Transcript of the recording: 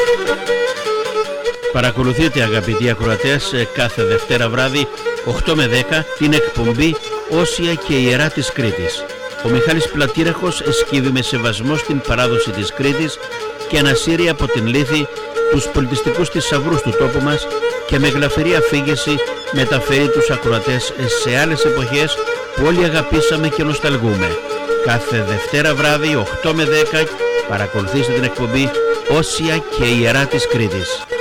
Παρακολουθείτε, αγαπητοί ακροατές, κάθε Δευτέρα βράδυ 8 με 10 την εκπομπή «Όσια και Ιερά της Κρήτης». Ο Μιχάλης Πλατήραχος εσκύβει με σεβασμό στην παράδοση της Κρήτης και ανασύρει από την λύθη τους πολιτιστικούς θησαυρούς του τόπου μας και με γλαφυρή αφήγηση μεταφέρει τους ακροατές σε άλλες εποχές που όλοι αγαπήσαμε και νοσταλγούμε. Κάθε Δευτέρα βράδυ 8 με 10 παρακολουθήστε την εκπομπή «Όσια και Ιερά της Κρήτης».